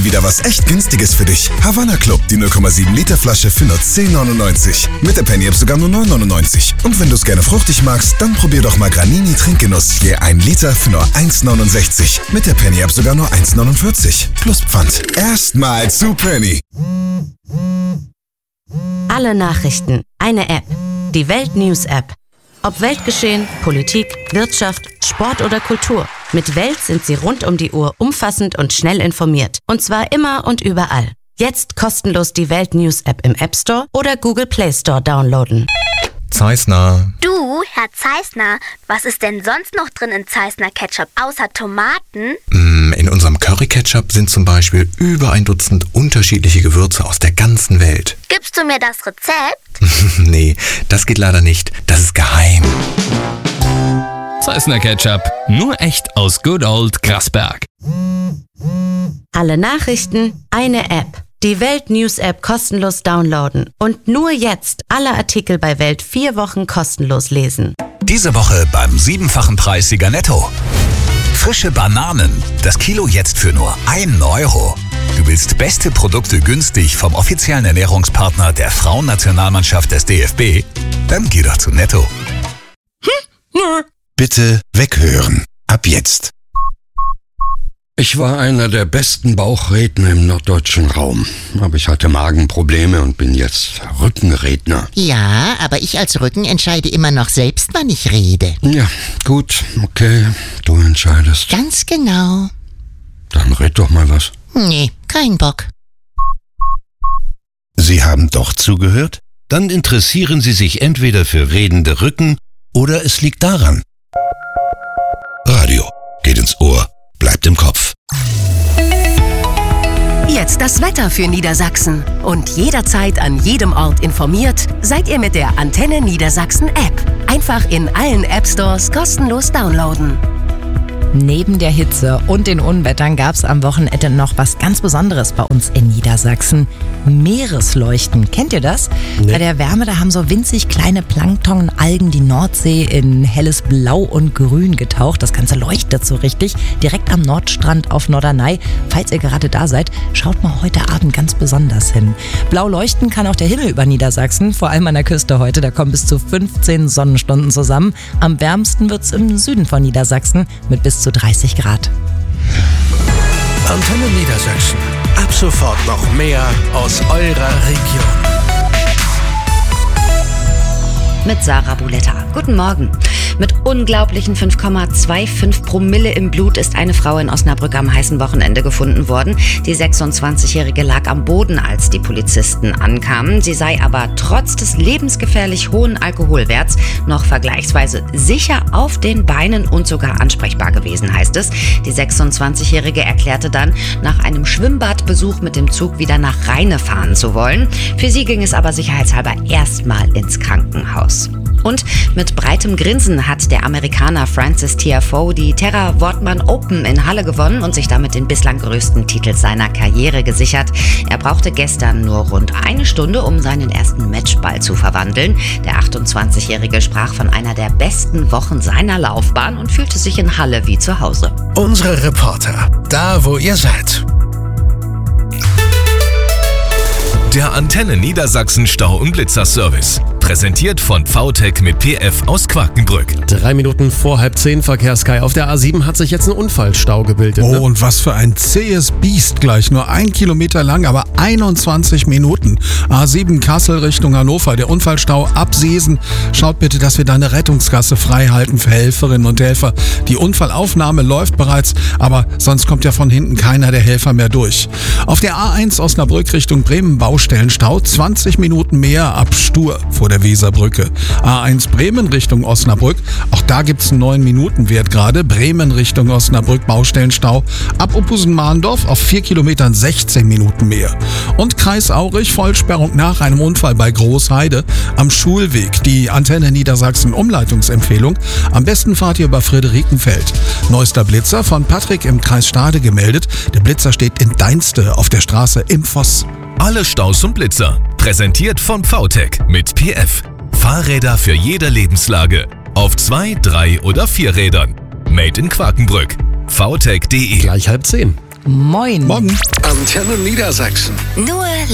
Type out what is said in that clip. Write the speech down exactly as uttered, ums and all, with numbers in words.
wieder was echt Günstiges für dich. Havanna Club, die null Komma sieben Liter Flasche für nur zehn neunundneunzig. Mit der Penny App sogar nur neun neunundneunzig. Und wenn du es gerne fruchtig magst, dann probier doch mal Granini Trinkgenuss. Je ein Liter für nur eins neunundsechzig. Mit der Penny App sogar nur eins neunundvierzig. Plus Pfand. Erstmal zu Penny. Alle Nachrichten, eine App. Die Welt News App. Ob Weltgeschehen, Politik, Wirtschaft, Sport oder Kultur. Mit Welt sind Sie rund um die Uhr umfassend und schnell informiert. Und zwar immer und überall. Jetzt kostenlos die Welt News App im App Store oder Google Play Store downloaden. Zeissner. Du, Herr Zeissner, was ist denn sonst noch drin in Zeissner Ketchup außer Tomaten? In unserem Curry-Ketchup sind zum Beispiel über ein Dutzend unterschiedliche Gewürze aus der ganzen Welt. Gibst du mir das Rezept? Nee, das geht leider nicht. Das ist geheim. Zeissner Ketchup, nur echt aus Good Old Grasberg. Alle Nachrichten, eine App. Die Welt News App kostenlos downloaden. Und nur jetzt alle Artikel bei Welt vier Wochen kostenlos lesen. Diese Woche beim siebenfachen Preissieger Netto. Frische Bananen. Das Kilo jetzt für nur ein Euro. Du willst beste Produkte günstig vom offiziellen Ernährungspartner der Frauennationalmannschaft des D F B? Dann geh doch zu Netto. Hm? Nö. Bitte weghören. Ab jetzt. Ich war einer der besten Bauchredner im norddeutschen Raum. Aber ich hatte Magenprobleme und bin jetzt Rückenredner. Ja, aber ich als Rücken entscheide immer noch selbst, wann ich rede. Ja, gut, okay, du entscheidest. Ganz genau. Dann red doch mal was. Nee, kein Bock. Sie haben doch zugehört? Dann interessieren Sie sich entweder für redende Rücken oder es liegt daran. Radio geht ins Ohr, bleibt im Kopf. Jetzt das Wetter für Niedersachsen. Und jederzeit an jedem Ort informiert, seid ihr mit der Antenne Niedersachsen App. Einfach in allen App Stores kostenlos downloaden. Neben der Hitze und den Unwettern gab es am Wochenende noch was ganz Besonderes bei uns in Niedersachsen. Meeresleuchten. Kennt ihr das? Nee. Bei der Wärme, da haben so winzig kleine Planktonalgen die Nordsee in helles Blau und Grün getaucht. Das Ganze leuchtet so richtig. Direkt am Nordstrand auf Norderney. Falls ihr gerade da seid, schaut mal heute Abend ganz besonders hin. Blau leuchten kann auch der Himmel über Niedersachsen. Vor allem an der Küste heute. Da kommen bis zu fünfzehn Sonnenstunden zusammen. Am wärmsten wird es im Süden von Niedersachsen mit bis zu dreißig Grad. Antenne Niedersachsen. Ab sofort noch mehr aus eurer Region. Mit Sarah Buletta. Guten Morgen. Mit unglaublichen fünf Komma fünfundzwanzig Promille im Blut ist eine Frau in Osnabrück am heißen Wochenende gefunden worden. Die sechsundzwanzigjährige lag am Boden, als die Polizisten ankamen. Sie sei aber trotz des lebensgefährlich hohen Alkoholwerts noch vergleichsweise sicher auf den Beinen und sogar ansprechbar gewesen, heißt es. Die sechsundzwanzigjährige erklärte dann, nach einem Schwimmbadbesuch mit dem Zug wieder nach Rheine fahren zu wollen. Für sie ging es aber sicherheitshalber erstmal ins Krankenhaus. Und mit breitem Grinsen hat der Amerikaner Francis Tiafoe die Terra Wortmann Open in Halle gewonnen und sich damit den bislang größten Titel seiner Karriere gesichert. Er brauchte gestern nur rund eine Stunde, um seinen ersten Matchball zu verwandeln. Der achtundzwanzigjährige sprach von einer der besten Wochen seiner Laufbahn und fühlte sich in Halle wie zu Hause. Unsere Reporter, da wo ihr seid. Der Antenne Niedersachsen Stau- und Blitzerservice. Präsentiert von V T E C mit P F aus Quakenbrück. Drei Minuten vor halb zehn, Verkehrssky. Auf der A sieben hat sich jetzt ein Unfallstau gebildet. Oh, ne? und was für ein zähes Biest gleich. Nur ein Kilometer lang, aber einundzwanzig Minuten. A sieben Kassel Richtung Hannover. Der Unfallstau ab Seesen. Schaut bitte, dass wir da eine Rettungsgasse frei halten für Helferinnen und Helfer. Die Unfallaufnahme läuft bereits, aber sonst kommt ja von hinten keiner der Helfer mehr durch. Auf der A eins Osnabrück Richtung Bremen Baustellenstau. zwanzig Minuten mehr ab Stur vor der Weserbrücke. A eins Bremen Richtung Osnabrück. Auch da gibt's einen neun Minuten Wert gerade. Bremen Richtung Osnabrück Baustellenstau. Ab Uppusen-Mahndorf auf vier Kilometern sechzehn Minuten mehr. Und Kreis Aurich Vollsperrung nach einem Unfall bei Großheide am Schulweg. Die Antenne Niedersachsen Umleitungsempfehlung. Am besten fahrt ihr über Friederikenfeld. Neuester Blitzer von Patrick im Kreis Stade gemeldet. Der Blitzer steht in Deinste auf der Straße im Voss. Alle Staus und Blitzer. Präsentiert von V T E C mit P F. Fahrräder für jede Lebenslage. Auf zwei, drei oder vier Rädern. Made in Quakenbrück. V T E C punkt de. Gleich halb zehn. Moin. Morgen. Antenne Niedersachsen. Nur